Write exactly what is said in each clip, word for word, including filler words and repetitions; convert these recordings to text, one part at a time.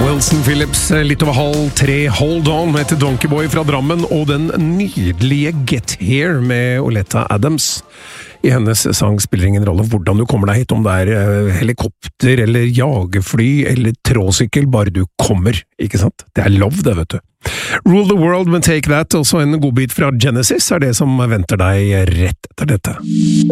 Wilson Phillips, litt over halv tre, Hold On etter Donkeyboy fra Drammen, og den nydelige Get Here med Oleta Adams. I hennes sang spiller ingen rolle hvordan du kommer deg hit, om det er helikopter, eller jagerfly, eller tråsykkel, bare du kommer, ikke sant? Det er lov det, vet du. Rule the World, men Take That, også en godbit fra Genesis, er det som venter deg rett etter dette.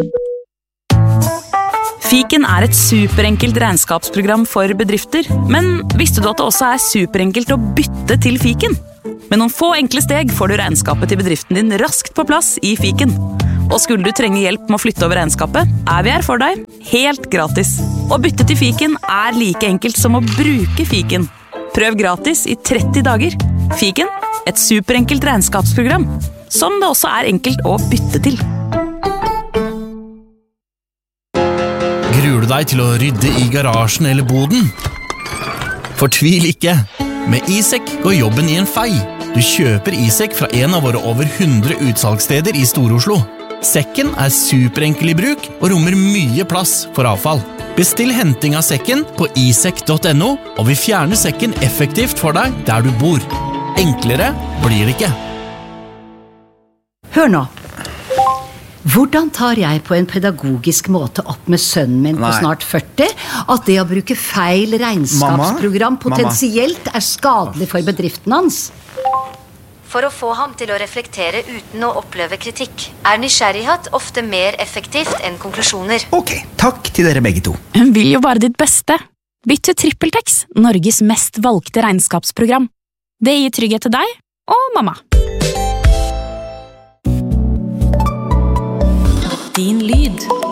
Fiken er et superenkelt regnskapsprogram for bedrifter, men visste du at det også er superenkelt å bytte til Fiken? Med noen få enkle steg får du regnskapet til bedriften din raskt på plass i Fiken. Og skulle du trenge hjelp med å flytte over regnskapet, er vi her for deg, helt gratis. Å bytte til Fiken er like enkelt som å bruke Fiken. Prøv gratis i tretti dager. Fiken, et superenkelt regnskapsprogram, som det også er enkelt å bytte til. Gruer du deg til å rydde i garasjen eller boden? Fortvil ikke! Med iSek går jobben i en fei. Du kjøper iSek fra en av våre over hundre utsalgssteder i Stor-Oslo. Sekken er superenkel i bruk og rommer mye plass for avfall. Bestill henting av sekken på isek punktum no, og vi fjerner sekken effektivt for deg der du bor. Enklere blir det ikke. Hør nå. Hvordan tar jeg på en pedagogisk måte opp med sønnen min på snart førti at det å bruke feil regnskapsprogram potensielt er skadelig for bedriften hans? For å få ham til å reflektere uten å oppleve kritikk, er nysgjerrighet ofte mer effektivt enn konklusjoner. Ok, takk til dere begge to. Hun vil jo bare ditt beste. Bytt til TrippelTex, Norges mest valgte regnskapsprogram. Det gir trygghet til deg og mamma. Din lyd.